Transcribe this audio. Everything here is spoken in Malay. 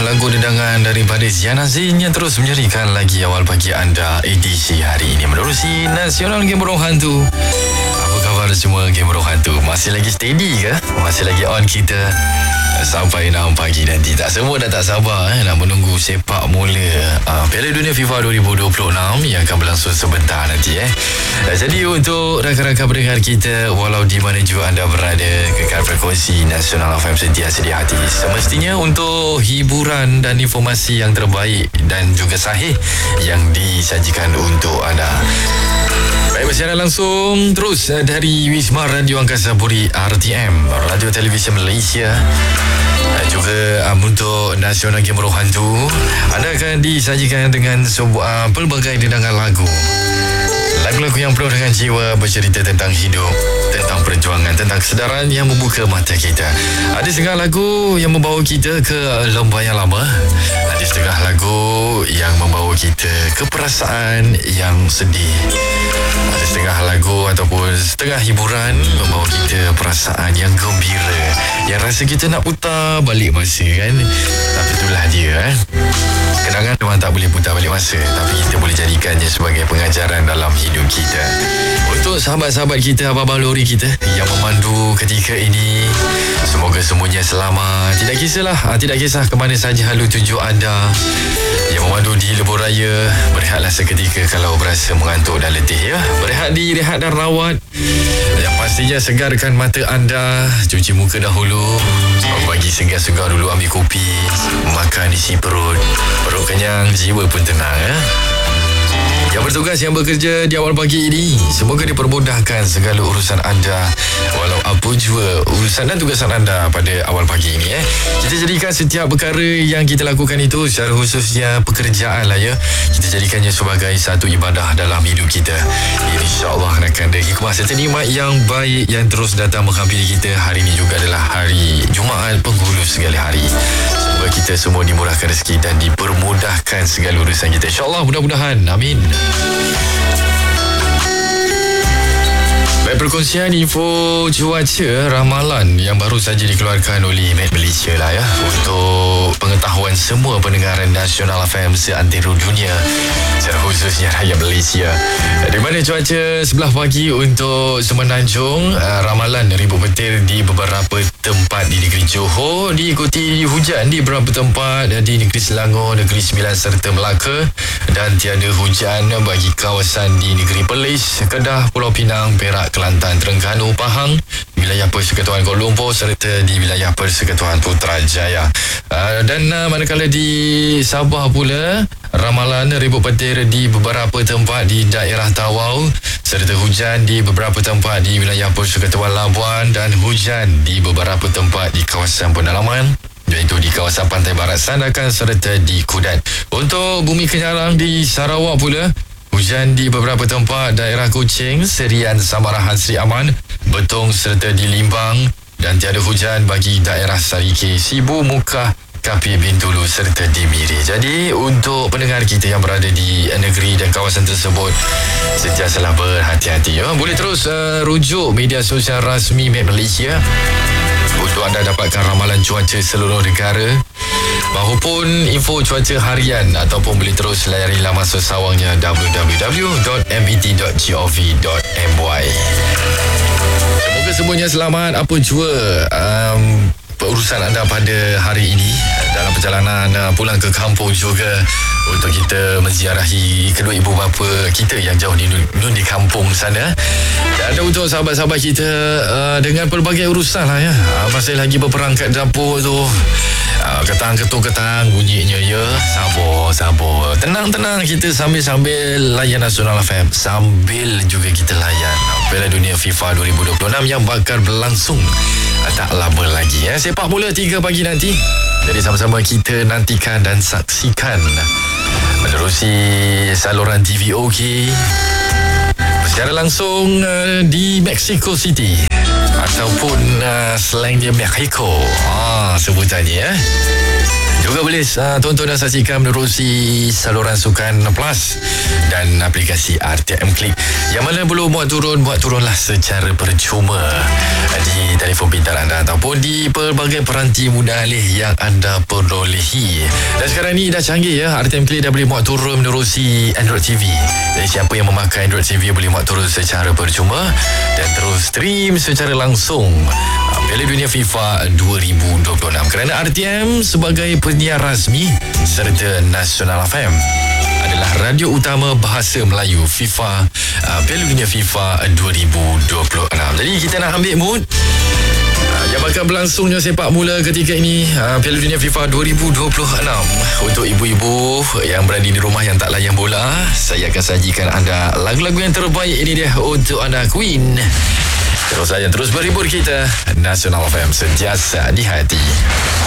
lagu dendangan daripada Ziana Zain yang terus menjadikan lagi awal pagi anda edisi hari ini menerusi Nasional Game Burung Hantu. Apa khabar semua Game Burung Hantu? Masih lagi steady ke? Masih lagi on kita sampai 6 pagi nanti. Tak semua dah tak sabar nak menunggu sepak mula Piala Dunia FIFA 2026 yang akan berlangsung sebentar nanti. Jadi untuk rakan-rakan pendengar kita, walau di mana juga anda berada, kekal frekuensi Nasional FM sedia hati semestinya untuk hiburan dan informasi yang terbaik dan juga sahih yang disajikan untuk anda. Baik, bersiaran langsung terus dari Wisma Radio Angkasa Puri RTM, Radio Televisyen Malaysia, dan juga untuk Nasional Game Burung Hantu. Anda akan disajikan dengan sebuah pelbagai dendangan lagu. Lagu-lagu yang penuh dengan jiwa, bercerita tentang hidup, tentang perjuangan, tentang kesedaran yang membuka mata kita. Ada setengah lagu yang membawa kita ke lembah yang lama. Ada setengah lagu yang membawa kita ke perasaan yang sedih. Ada setengah lagu ataupun setengah hiburan membawa kita perasaan yang gembira, yang rasa kita nak putar balik masa kan. Tapi itulah dia kenangan memang tak boleh putar balik masa, tapi kita boleh jadikannya sebagai pengajaran dalam hidup kita. Untuk sahabat-sahabat kita, abang-abang lori kita yang memandu ketika ini, semoga semuanya selamat. Tidak kisah ke mana saja halu tuju anda. Yang memandu di lebuh raya, berehatlah seketika kalau berasa mengantuk dan letih ya. Berehat dan rawat. Yang pastinya segarkan mata anda, cuci muka dahulu, bagi segar-segar dulu, ambil kopi, makan isi perut kenyang, jiwa pun tenang ya. Yang bertugas, yang bekerja di awal pagi ini, semoga dipermudahkan segala urusan anda, walau apa juga urusan dan tugasan anda pada awal pagi ini. Kita jadikan setiap perkara yang kita lakukan itu, secara khususnya pekerjaan lah ya, kita jadikannya sebagai satu ibadah dalam hidup kita. InsyaAllah akan ada hikmah serta nikmat yang baik yang terus datang menghampiri kita. Hari ini juga adalah hari Jumaat, penghulu segala hari. Semoga kita semua dimurahkan rezeki dan dipermudahkan segala urusan kita, InsyaAllah, mudah-mudahan, amin. Baik, perkongsian info cuaca ramalan yang baru saja dikeluarkan oleh Met Malaysia lah ya, untuk pengetahuan semua pendengaran Nasional FM seantero dunia, secara khususnya rakyat Malaysia. Di mana cuaca sebelah pagi untuk Semenanjung, ramalan ribut petir di beberapa tempat di negeri Johor, diikuti hujan di beberapa tempat di negeri Selangor, negeri Sembilan serta Melaka, dan tiada hujan bagi kawasan di negeri Perlis, Kedah, Pulau Pinang, Perak, Kelantan, Terengganu, Pahang, wilayah Persekutuan Kuala Lumpur serta di wilayah Persekutuan Putrajaya. Dan manakala di Sabah pula, ramalan ribut petir di beberapa tempat di daerah Tawau serta hujan di beberapa tempat di wilayah Persekutuan Labuan dan hujan di beberapa tempat di kawasan pedalaman, iaitu di kawasan Pantai Barat Sandakan serta di Kudat. Untuk Bumi Kenyarang di Sarawak pula, hujan di beberapa tempat daerah Kuching, Serian, Samarahan, Seri Aman, Betong serta di Limbang, dan tiada hujan bagi daerah Sarike, Sibu, Mukah, Kapir, Bintulu serta di Miri. Jadi untuk pendengar kita yang berada di negeri dan kawasan tersebut, sentiasalah berhati-hati ya. Boleh terus rujuk media sosial rasmi Met Malaysia untuk anda dapatkan ramalan cuaca seluruh negara maupun info cuaca harian, ataupun boleh terus layari laman sesawangnya www.met.gov.my. Semoga semuanya selamat apa jua urusan anda pada hari ini, dalam perjalanan pulang ke kampung juga, untuk kita menziarahi kedua ibu bapa kita yang jauh di kampung sana. Dan untuk sahabat-sahabat kita dengan pelbagai urusan lah ya, masih lagi berperangkat dapur tu, ketang bunyinya ya. Sabar, tenang, kita sambil layan Nasional FM, sambil juga kita layan Piala Dunia FIFA 2026 yang bakal berlangsung tak lama lagi ya. Sepak bola 3 pagi nanti. Jadi sama-sama kita nantikan dan saksikan menerusi saluran TV OK secara langsung di Mexico City, ataupun slang dia Mexico sebutannya ya. Juga boleh tonton dan saksikan menerusi saluran Sukan Plus dan aplikasi RTM Klik. Yang mana belum buat turunlah secara percuma di telefon pintar anda ataupun di pelbagai peranti mudah alih yang anda perolehi. Dan sekarang ni dah canggih ya, RTM Klik dah boleh muat turun menerusi Android TV. Jadi siapa yang memakai Android TV boleh muat turun secara percuma dan terus stream secara langsung Piala Dunia FIFA 2026 kerana RTM sebagai penyiar rasmi serta Nasional FM adalah radio utama bahasa Melayu FIFA Piala Dunia FIFA 2026. Jadi kita nak ambil mood yang bakal berlangsungnya sepak bola ketika ini Piala Dunia FIFA 2026. Untuk ibu-ibu yang berada di rumah yang tak layan bola, saya akan sajikan anda lagu-lagu yang terbaik. Ini dia untuk anda, Queen. Terus saja terus berhibur kita. Nasional FM, sentiasa di hati.